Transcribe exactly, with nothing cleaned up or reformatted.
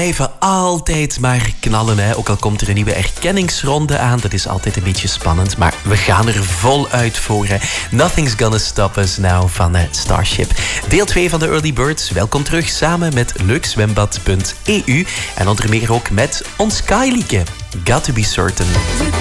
Blijven altijd maar knallen, hè. Ook al komt er een nieuwe erkenningsronde aan. Dat is altijd een beetje spannend, maar we gaan er voluit voor. Hè. Nothing's Gonna Stop Us Now van uh, Starship. Deel twee van de Early Birds. Welkom terug samen met leukzwembad punt e u. En onder meer ook met ons Kylieke. Got to be certain.